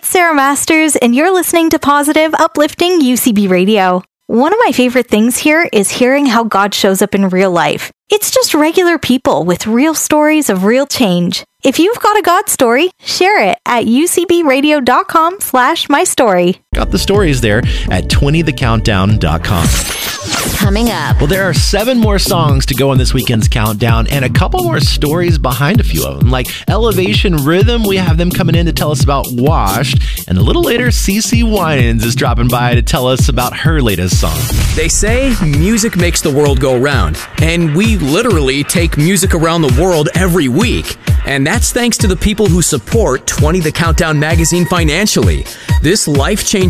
it's Sarah Masters, and you're listening to Positive, Uplifting UCB Radio. One of my favorite things here is hearing how God shows up in real life. It's just regular people with real stories of real change. If you've got a God story, share it at ucbradio.com/mystory. Got the stories there at 20thecountdown.com. Coming up. Well, there are 7 more songs to go on this weekend's countdown and a couple more stories behind a few of them. Like Elevation Rhythm, we have them coming in to tell us about Washed. And a little later, CeCe Winans is dropping by to tell us about her latest song. They say music makes the world go round. And we literally take music around the world every week. And that's thanks to the people who support 20 The Countdown magazine financially. This life-changing